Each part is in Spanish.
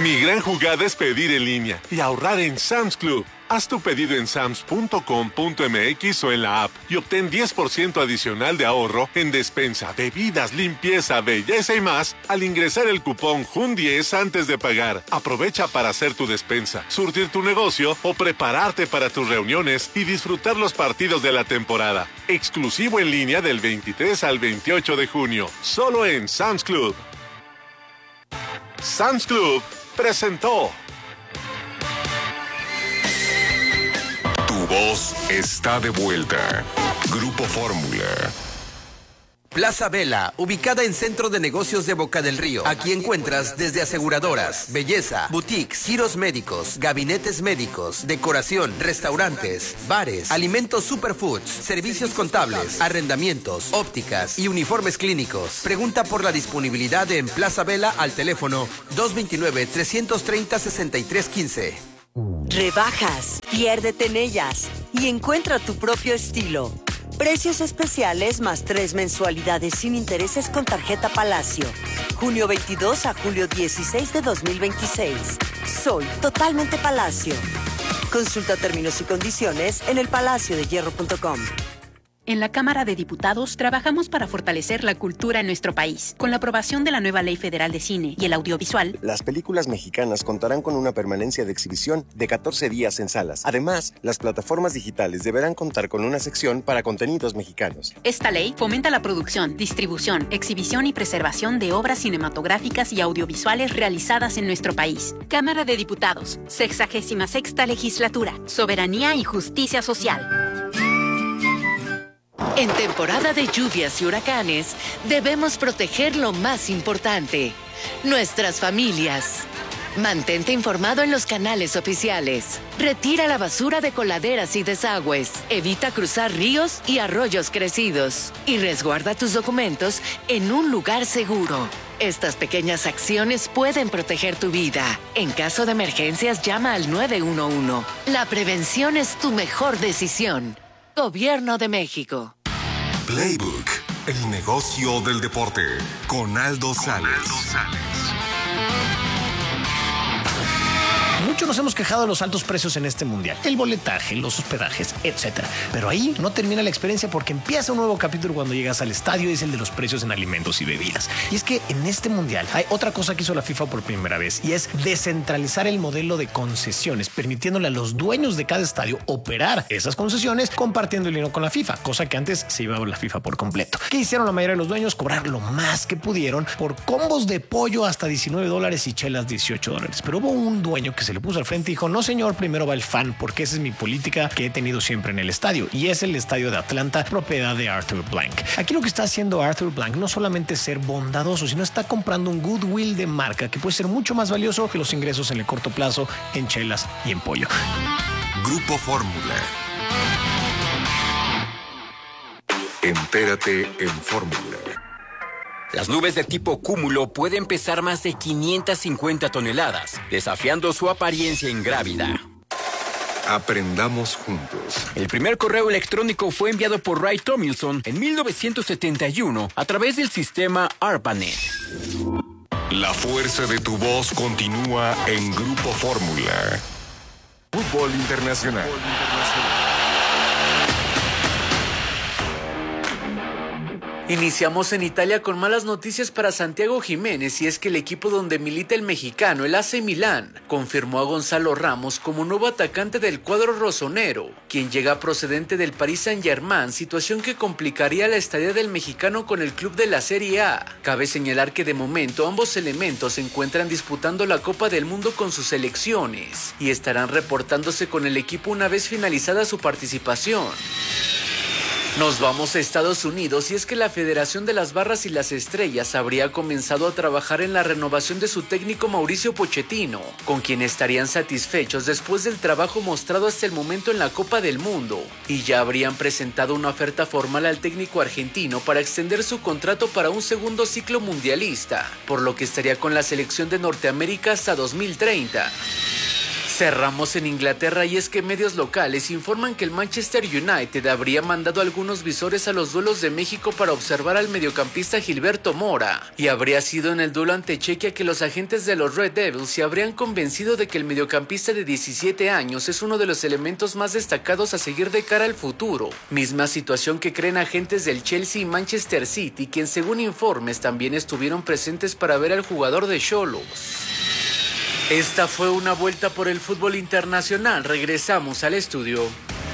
Mi gran jugada es pedir en línea y ahorrar en Sam's Club. Haz tu pedido en sams.com.mx o en la app y obtén 10% adicional de ahorro en despensa, bebidas, limpieza, belleza y más al ingresar el cupón JUN10 antes de pagar. Aprovecha para hacer tu despensa, surtir tu negocio o prepararte para tus reuniones y disfrutar los partidos de la temporada. Exclusivo en línea del 23 al 28 de junio. Solo en Sam's Club. Sam's Club presentó. Tu voz está de vuelta. Grupo Fórmula. Plaza Vela, ubicada en Centro de Negocios de Boca del Río. Aquí encuentras desde aseguradoras, belleza, boutiques, giros médicos, gabinetes médicos, decoración, restaurantes, bares, alimentos superfoods, servicios contables, arrendamientos, ópticas y uniformes clínicos. Pregunta por la disponibilidad en Plaza Vela al teléfono 229-330-6315. Rebajas, piérdete en ellas y encuentra tu propio estilo. Precios especiales más 3 mensualidades sin intereses con tarjeta Palacio. Junio 22 a julio 16 de 2026. Soy totalmente Palacio. Consulta términos y condiciones en elpalaciodehierro.com. En la Cámara de Diputados trabajamos para fortalecer la cultura en nuestro país. Con la aprobación de la nueva Ley Federal de Cine y el Audiovisual, las películas mexicanas contarán con una permanencia de exhibición de 14 días en salas. Además, las plataformas digitales deberán contar con una sección para contenidos mexicanos. Esta ley fomenta la producción, distribución, exhibición y preservación de obras cinematográficas y audiovisuales realizadas en nuestro país. Cámara de Diputados, 66ª Legislatura, Soberanía y Justicia Social. En temporada de lluvias y huracanes, debemos proteger lo más importante, nuestras familias. Mantente informado en los canales oficiales. Retira la basura de coladeras y desagües. Evita cruzar ríos y arroyos crecidos. Y resguarda tus documentos en un lugar seguro. Estas pequeñas acciones pueden proteger tu vida. En caso de emergencias, llama al 911. La prevención es tu mejor decisión. Gobierno de México. Playbook, el negocio del deporte, con Aldo Sales. Muchos nos hemos quejado de los altos precios en este mundial, el boletaje, los hospedajes, etcétera. Pero ahí no termina la experiencia porque empieza un nuevo capítulo cuando llegas al estadio y es el de los precios en alimentos y bebidas. Y es que en este mundial hay otra cosa que hizo la FIFA por primera vez y es descentralizar el modelo de concesiones, permitiéndole a los dueños de cada estadio operar esas concesiones compartiendo el dinero con la FIFA, cosa que antes se llevaba la FIFA por completo. ¿Qué hicieron la mayoría de los dueños? Cobrar lo más que pudieron por combos de pollo hasta $19 y chelas $18. Pero hubo un dueño que se le puso al frente y dijo: no señor, primero va el fan, porque esa es mi política que he tenido siempre en el estadio, y es el estadio de Atlanta, propiedad de Arthur Blank. Aquí lo que está haciendo Arthur Blank no solamente es ser bondadoso, sino está comprando un goodwill de marca que puede ser mucho más valioso que los ingresos en el corto plazo en chelas y en pollo. Grupo Fórmula. Entérate en Fórmula. Las nubes de tipo cúmulo pueden pesar más de 550 toneladas, desafiando su apariencia ingrávida. Aprendamos juntos. El primer correo electrónico fue enviado por Ray Tomlinson en 1971 a través del sistema ARPANET. La fuerza de tu voz continúa en Grupo Fórmula. Fútbol Internacional. Iniciamos en Italia con malas noticias para Santiago Jiménez, y es que el equipo donde milita el mexicano, el AC Milán, confirmó a Gonzalo Ramos como nuevo atacante del cuadro rosonero, quien llega procedente del Paris Saint-Germain, situación que complicaría la estadía del mexicano con el club de la Serie A. Cabe señalar que de momento ambos elementos se encuentran disputando la Copa del Mundo con sus selecciones y estarán reportándose con el equipo una vez finalizada su participación. Nos vamos a Estados Unidos, y es que la Federación de las Barras y las Estrellas habría comenzado a trabajar en la renovación de su técnico Mauricio Pochettino, con quien estarían satisfechos después del trabajo mostrado hasta el momento en la Copa del Mundo, y ya habrían presentado una oferta formal al técnico argentino para extender su contrato para un segundo ciclo mundialista, por lo que estaría con la selección de Norteamérica hasta 2030. Cerramos en Inglaterra y es que medios locales informan que el Manchester United habría mandado algunos visores a los duelos de México para observar al mediocampista Gilberto Mora, y habría sido en el duelo ante Chequia que los agentes de los Red Devils se habrían convencido de que el mediocampista de 17 años es uno de los elementos más destacados a seguir de cara al futuro, misma situación que creen agentes del Chelsea y Manchester City, quien según informes también estuvieron presentes para ver al jugador de Xolos. Esta fue una vuelta por el fútbol internacional. Regresamos al estudio.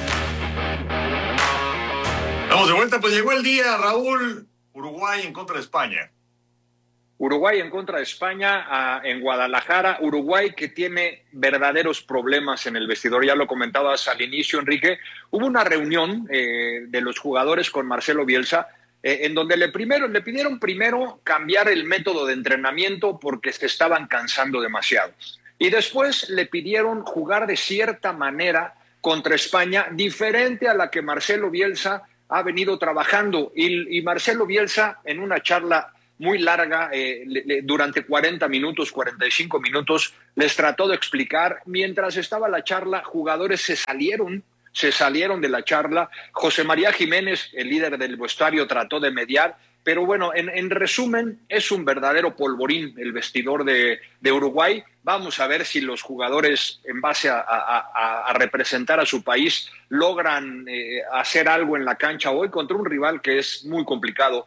Vamos de vuelta, pues llegó el día, Raúl. Uruguay en contra de España. Uruguay en contra de España en Guadalajara. Uruguay que tiene verdaderos problemas en el vestidor. Ya lo comentabas al inicio, Enrique. Hubo una reunión de los jugadores con Marcelo Bielsa en donde le pidieron primero cambiar el método de entrenamiento porque se estaban cansando demasiado. Y después le pidieron jugar de cierta manera contra España, diferente a la que Marcelo Bielsa ha venido trabajando. Y Marcelo Bielsa, en una charla muy larga, durante 40 minutos, 45 minutos, les trató de explicar. Mientras estaba la charla, jugadores se salieron de la charla. José María Jiménez, el líder del vestuario, trató de mediar, pero bueno, en resumen, es un verdadero polvorín el vestidor de Uruguay. Vamos a ver si los jugadores, en base a representar a su país, logran hacer algo en la cancha hoy contra un rival que es muy complicado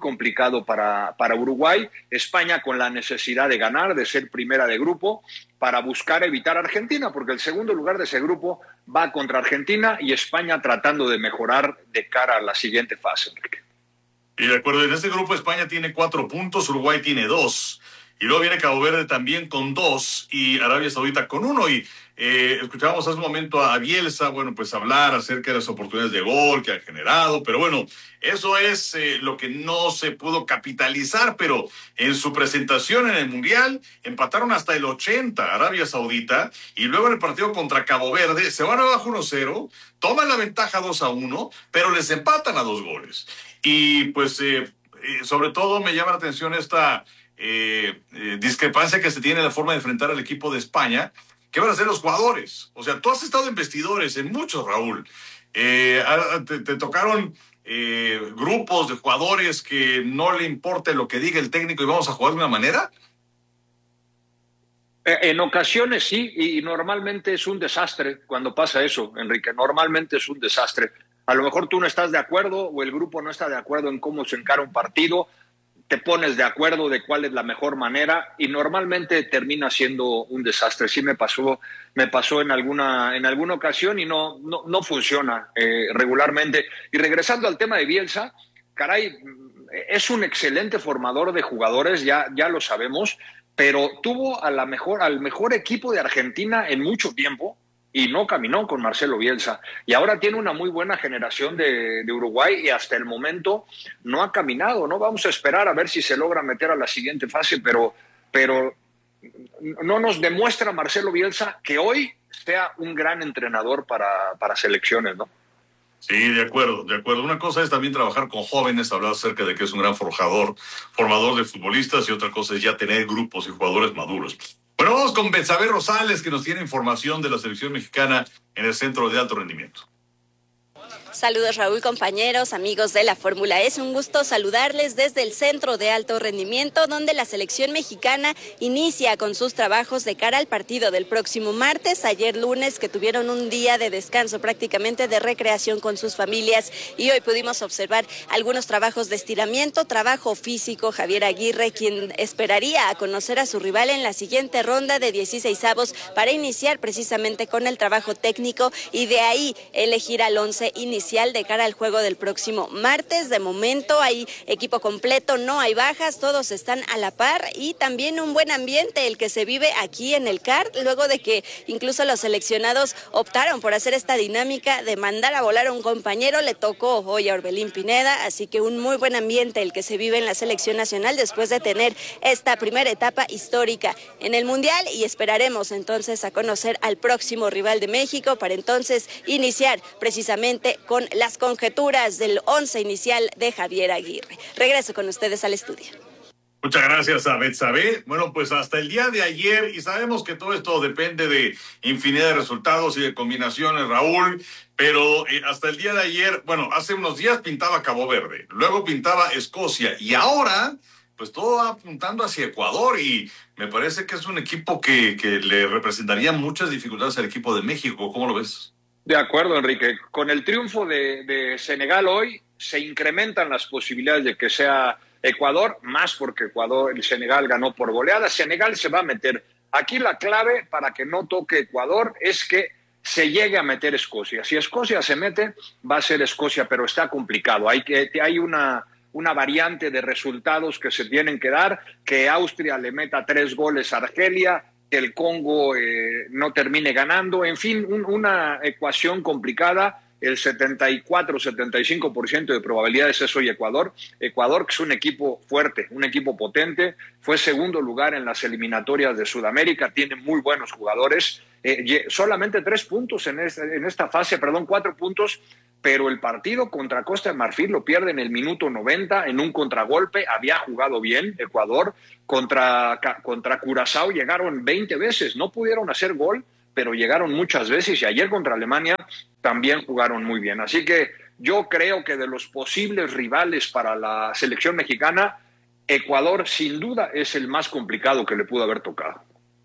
para Uruguay. España con la necesidad de ganar, de ser primera de grupo, para buscar evitar a Argentina, porque el segundo lugar de ese grupo va contra Argentina y España tratando de mejorar de cara a la siguiente fase, Enrique. Y de acuerdo, en este grupo España tiene 4 puntos, Uruguay tiene 2. Y luego viene Cabo Verde también con 2 y Arabia Saudita con 1. Y escuchábamos hace un momento a Bielsa, bueno, pues hablar acerca de las oportunidades de gol que ha generado. Pero bueno, eso es lo que no se pudo capitalizar. Pero en su presentación en el Mundial empataron hasta el 80 Arabia Saudita. Y luego en el partido contra Cabo Verde se van abajo 1-0, toman la ventaja 2-1, pero les empatan a 2 goles. Y pues sobre todo me llama la atención esta discrepancia que se tiene en la forma de enfrentar al equipo de España. ¿Qué van a hacer los jugadores? O sea, tú has estado en vestidores, en muchos, Raúl. Te tocaron grupos de jugadores que no le importe lo que diga el técnico y vamos a jugar de una manera. En ocasiones sí, y normalmente es un desastre cuando pasa eso, Enrique. Normalmente es un desastre. A lo mejor tú no estás de acuerdo o el grupo no está de acuerdo en cómo se encara un partido, te pones de acuerdo de cuál es la mejor manera y normalmente termina siendo un desastre. Sí me pasó en alguna ocasión y no funciona regularmente. Y regresando al tema de Bielsa, caray, es un excelente formador de jugadores, ya lo sabemos, pero tuvo al mejor equipo de Argentina en mucho tiempo y no caminó con Marcelo Bielsa. Y ahora tiene una muy buena generación de Uruguay y hasta el momento no ha caminado, ¿no? Vamos a esperar a ver si se logra meter a la siguiente fase, pero no nos demuestra Marcelo Bielsa que hoy sea un gran entrenador para selecciones, ¿no? Sí, de acuerdo. Una cosa es también trabajar con jóvenes, hablar acerca de que es un gran formador de futbolistas, y otra cosa es ya tener grupos y jugadores maduros. Bueno, vamos con Betsabe Rosales, que nos tiene información de la selección mexicana en el Centro de Alto Rendimiento. Saludos, Raúl, compañeros, amigos de la Fórmula. Es un gusto saludarles desde el Centro de Alto Rendimiento, donde la selección mexicana inicia con sus trabajos de cara al partido del próximo martes. Ayer lunes, que tuvieron un día de descanso, prácticamente de recreación con sus familias, y hoy pudimos observar algunos trabajos de estiramiento, trabajo físico. Javier Aguirre, quien esperaría a conocer a su rival en la siguiente ronda de 16avos para iniciar precisamente con el trabajo técnico y de ahí elegir al 11 inicial de cara al juego del próximo martes. De momento hay equipo completo, no hay bajas, todos están a la par y también un buen ambiente el que se vive aquí en el CAR, luego de que incluso los seleccionados optaron por hacer esta dinámica de mandar a volar a un compañero. Le tocó hoy a Orbelín Pineda, así que un muy buen ambiente el que se vive en la selección nacional después de tener esta primera etapa histórica en el Mundial, y esperaremos entonces a conocer al próximo rival de México para entonces iniciar precisamente con las conjeturas del 11 inicial de Javier Aguirre. Regreso con ustedes al estudio. Muchas gracias a Betsabe. Bueno, pues hasta el día de ayer, y sabemos que todo esto depende de infinidad de resultados y de combinaciones, Raúl, pero hasta el día de ayer, bueno, hace unos días pintaba Cabo Verde, luego pintaba Escocia, y ahora, pues todo va apuntando hacia Ecuador, y me parece que es un equipo que le representaría muchas dificultades al equipo de México. ¿Cómo lo ves? De acuerdo, Enrique. Con el triunfo de Senegal hoy, se incrementan las posibilidades de que sea Ecuador, más porque el Senegal ganó por goleada. Senegal se va a meter. Aquí la clave para que no toque Ecuador es que se llegue a meter Escocia. Si Escocia se mete, va a ser Escocia, pero está complicado. Hay una variante de resultados que se tienen que dar, que Austria le meta 3 goles a Argelia, que el Congo no termine ganando, en fin, una ecuación complicada. El 74-75% de probabilidades es hoy Ecuador. Ecuador, que es un equipo fuerte, un equipo potente, fue segundo lugar en las eliminatorias de Sudamérica, tiene muy buenos jugadores, solamente 3 puntos en esta fase, 4 puntos, pero el partido contra Costa de Marfil lo pierde en el minuto 90 en un contragolpe. Había jugado bien Ecuador. Contra Curazao llegaron 20 veces, no pudieron hacer gol, pero llegaron muchas veces, y ayer contra Alemania también jugaron muy bien. Así que yo creo que de los posibles rivales para la selección mexicana, Ecuador sin duda es el más complicado que le pudo haber tocado.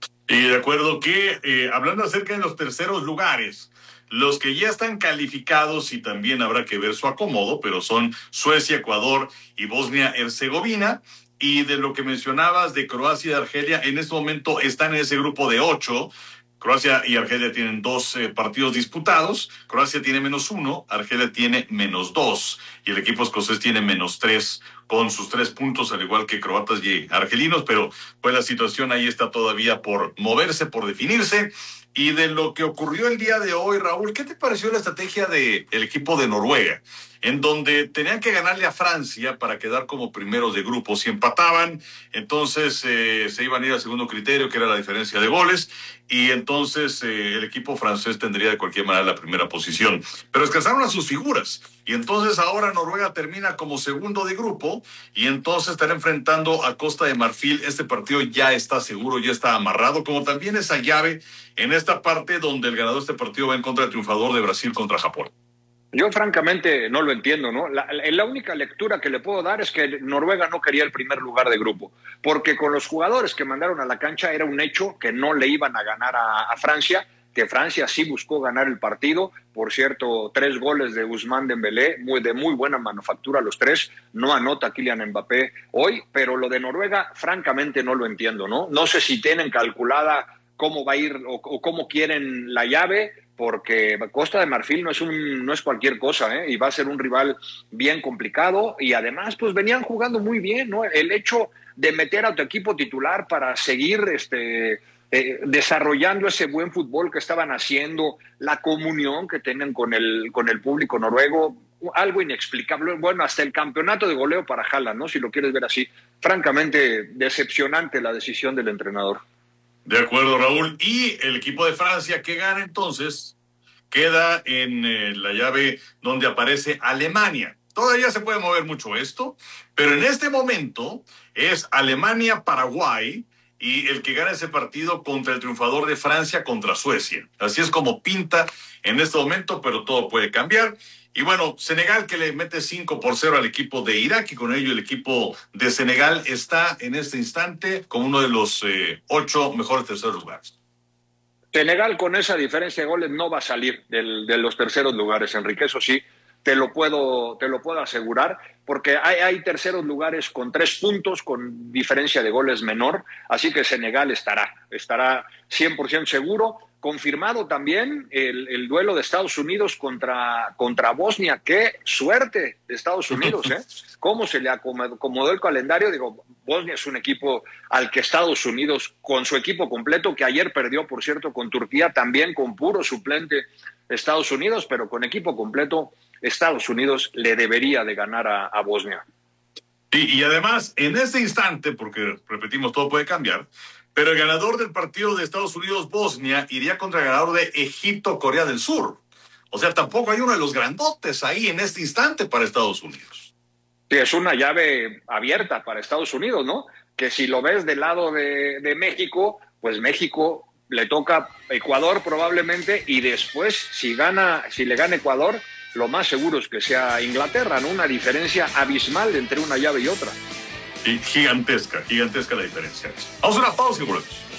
Y de acuerdo que, hablando acerca de los terceros lugares, los que ya están calificados, y también habrá que ver su acomodo, pero son Suecia, Ecuador y Bosnia-Herzegovina. Y de lo que mencionabas de Croacia y de Argelia, en este momento están en ese grupo de 8. Croacia y Argelia tienen 2 partidos disputados. Croacia tiene -1, Argelia tiene -2. Y el equipo escocés tiene -3 con sus 3 puntos, al igual que croatas y argelinos. Pero pues la situación ahí está todavía por moverse, por definirse. Y de lo que ocurrió el día de hoy, Raúl, ¿qué te pareció la estrategia del equipo de Noruega? En donde tenían que ganarle a Francia para quedar como primeros de grupo. Si empataban, entonces se iban a ir al segundo criterio, que era la diferencia de goles, y entonces el equipo francés tendría de cualquier manera la primera posición. Pero descansaron a sus figuras, y entonces ahora Noruega termina como segundo de grupo, y entonces estará enfrentando a Costa de Marfil. Este partido ya está seguro, ya está amarrado, como también esa llave en esta parte donde el ganador de este partido va en contra del triunfador de Brasil contra Japón. Yo francamente no lo entiendo, ¿no? La única lectura que le puedo dar es que Noruega no quería el primer lugar de grupo, porque con los jugadores que mandaron a la cancha era un hecho que no le iban a ganar a Francia, que Francia sí buscó ganar el partido. Por cierto, 3 goles de Ousmane Dembélé, de muy buena manufactura los 3, no anota Kylian Mbappé hoy, pero lo de Noruega francamente no lo entiendo, ¿no? No sé si tienen calculada cómo va a ir o cómo quieren la llave, porque Costa de Marfil no es cualquier cosa, y va a ser un rival bien complicado, y además pues venían jugando muy bien, ¿no? El hecho de meter a tu equipo titular para seguir desarrollando ese buen fútbol que estaban haciendo, la comunión que tienen con el público noruego, algo inexplicable. Bueno, hasta el campeonato de goleo para Haaland, ¿no? Si lo quieres ver así. Francamente decepcionante la decisión del entrenador. De acuerdo, Raúl. Y el equipo de Francia que gana entonces queda en la llave donde aparece Alemania. Todavía se puede mover mucho esto, pero en este momento es Alemania-Paraguay, y el que gana ese partido contra el triunfador de Francia contra Suecia. Así es como pinta en este momento, pero todo puede cambiar. Y bueno, Senegal, que le mete 5-0 al equipo de Irak, y con ello el equipo de Senegal está en este instante como uno de los 8 mejores terceros lugares. Senegal con esa diferencia de goles no va a salir de los terceros lugares, Enrique, eso sí, te lo puedo asegurar, porque hay terceros lugares con 3 puntos, con diferencia de goles menor, así que Senegal estará 100% seguro. Confirmado también el duelo de Estados Unidos contra Bosnia. ¡Qué suerte de Estados Unidos! ¿Cómo se le acomodó el calendario? Digo, Bosnia es un equipo al que Estados Unidos, con su equipo completo, que ayer perdió, por cierto, con Turquía, también con puro suplente Estados Unidos, pero con equipo completo, Estados Unidos le debería de ganar a Bosnia. Y además, en este instante, porque repetimos, todo puede cambiar, pero el ganador del partido de Estados Unidos-Bosnia iría contra el ganador de Egipto-Corea del Sur. O sea, tampoco hay uno de los grandotes ahí en este instante para Estados Unidos. Sí, es una llave abierta para Estados Unidos, ¿no? que si lo ves del lado de México, pues México le toca Ecuador probablemente, y después si le gana Ecuador, lo más seguro es que sea Inglaterra, ¿no? Una diferencia abismal entre una llave y otra. Y gigantesca la diferencia. Vamos a una pausa y volvemos.